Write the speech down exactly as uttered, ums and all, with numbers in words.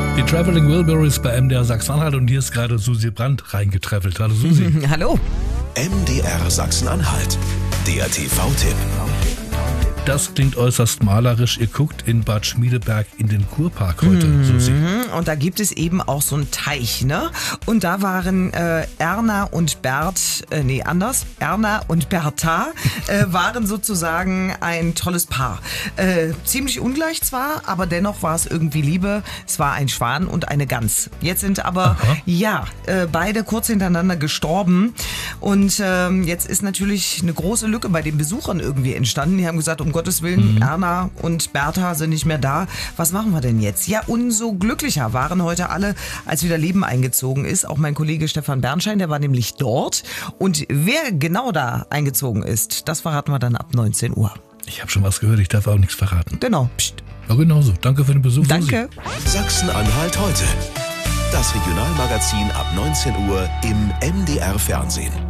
Die Traveling Wilburys bei M D R Sachsen-Anhalt und hier ist gerade Susi Brandt reingetreffelt. Hallo Susi. Hallo. M D R Sachsen-Anhalt, der T V-Tipp. Das klingt äußerst malerisch. Ihr guckt in Bad Schmiedeberg in den Kurpark heute, mhm. Susi. Und da gibt es eben auch so einen Teich, ne? Und da waren äh, Erna und Bert, äh, nee, anders, Erna und Bertha äh, waren sozusagen ein tolles Paar. Äh, ziemlich ungleich zwar, aber dennoch war es irgendwie Liebe. Es war ein Schwan und eine Gans. Jetzt sind aber, Aha. ja, äh, beide kurz hintereinander gestorben. Und äh, jetzt ist natürlich eine große Lücke bei den Besuchern irgendwie entstanden. Die haben gesagt, um Gottes Willen, mhm. Erna und Bertha sind nicht mehr da. Was machen wir denn jetzt? Ja, umso glücklicher waren heute alle, als wieder Leben eingezogen ist. Auch mein Kollege Stefan Bernstein, der war nämlich dort. Und wer genau da eingezogen ist, das verraten wir dann ab neunzehn Uhr. Ich habe schon was gehört, ich darf auch nichts verraten. Genau. Psst. Ja, genau so. Danke für den Besuch. Danke. Sachsen-Anhalt heute. Das Regionalmagazin ab neunzehn Uhr im M D R Fernsehen.